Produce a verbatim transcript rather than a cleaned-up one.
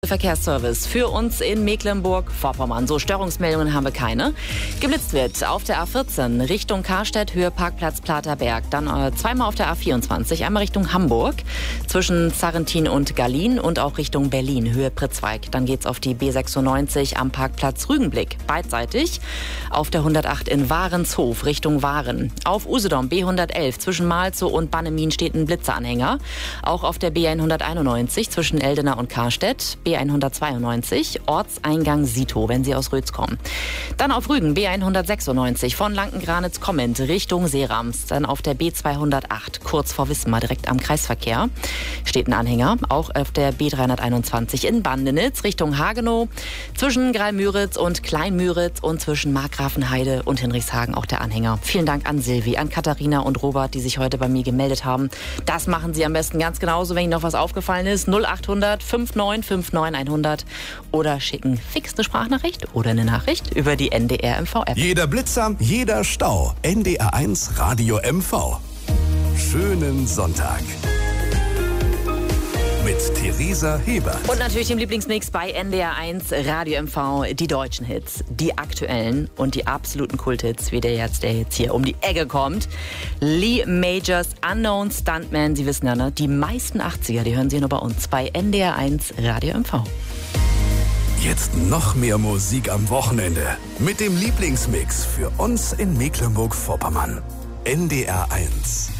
Verkehrsservice für uns in Mecklenburg-Vorpommern. So, Störungsmeldungen haben wir keine. Geblitzt wird auf der A vierzehn Richtung Karstedt, Höhe Parkplatz Platerberg. Dann äh, zweimal auf der A vierundzwanzig, einmal Richtung Hamburg, zwischen Zarrentin und Gallien und auch Richtung Berlin, Höhe Pritzweig. Dann geht's auf die B sechsundneunzig am Parkplatz Rügenblick, beidseitig. Auf der hundertacht in Warenshof, Richtung Waren. Auf Usedom B hundertelf, zwischen Malzow und Bannemin steht ein Blitzeranhänger. Auch auf der B hunderteinundneunzig, zwischen Eldena und Karstedt. B hundertzweiundneunzig, Ortseingang Sito, wenn Sie aus Rötz kommen. Dann auf Rügen B hundertsechsundneunzig, von Lankengranitz kommend Richtung Seerams. Dann auf der B zweihundertacht, kurz vor Wismar, direkt am Kreisverkehr, steht ein Anhänger. Auch auf der B dreihunderteinundzwanzig in Bandenitz, Richtung Hagenow, zwischen Greilmüritz und Kleinmüritz und zwischen Markgrafenheide und Hinrichshagen auch der Anhänger. Vielen Dank an Silvi, an Katharina und Robert, die sich heute bei mir gemeldet haben. Das machen Sie am besten ganz genauso, wenn Ihnen noch was aufgefallen ist. null achthundert fünfundneunzig fünfundneunzig hundert oder schicken fix eine Sprachnachricht oder eine Nachricht über die N D R M V App. Jeder Blitzer, jeder Stau. N D R eins Radio M V. Schönen Sonntag. Mit Theresa Heber. Und natürlich dem Lieblingsmix bei N D R eins Radio M V. Die deutschen Hits, die aktuellen und die absoluten Kulthits, wie der jetzt, der jetzt hier um die Ecke kommt. Lee Majors Unknown Stuntman. Sie wissen ja, ne? Die meisten achtziger, die hören Sie nur bei uns bei N D R eins Radio M V. Jetzt noch mehr Musik am Wochenende. Mit dem Lieblingsmix für uns in Mecklenburg-Vorpommern. N D R eins.